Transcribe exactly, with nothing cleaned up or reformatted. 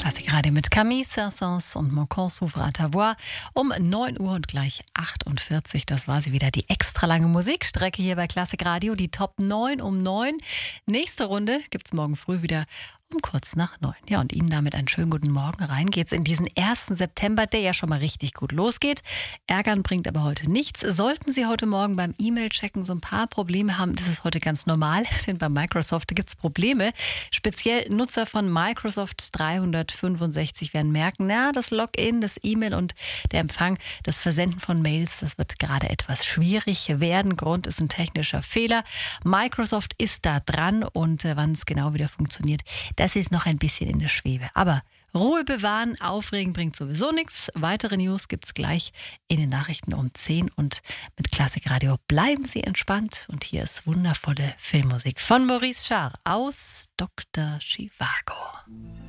Klassikradio mit Camille Saint-Saëns und Mon corps s'ouvre à ta voix um neun Uhr und gleich achtundvierzig. Das war sie wieder, die extra lange Musikstrecke hier bei Klassikradio, die Top neun um neun. Nächste Runde gibt's morgen früh wieder um kurz nach neun. Ja, und Ihnen damit einen schönen guten Morgen. Rein geht's in diesen ersten September, der ja schon mal richtig gut losgeht. Ärgern bringt aber heute nichts. Sollten Sie heute Morgen beim E-Mail-Checken so ein paar Probleme haben, das ist heute ganz normal, denn bei Microsoft gibt's Probleme. Speziell Nutzer von Microsoft dreihundertfünfundsechzig werden merken, na, das Login, das E-Mail und der Empfang, das Versenden von Mails, das wird gerade etwas schwierig werden. Grund ist ein technischer Fehler. Microsoft ist da dran und äh, wann es genau wieder funktioniert, das ist noch ein bisschen in der Schwebe. Aber Ruhe bewahren, aufregen bringt sowieso nichts. Weitere News gibt's gleich in den Nachrichten um zehn. Und mit Klassikradio bleiben Sie entspannt. Und hier ist wundervolle Filmmusik von Maurice Jarre aus Doktor Zhivago.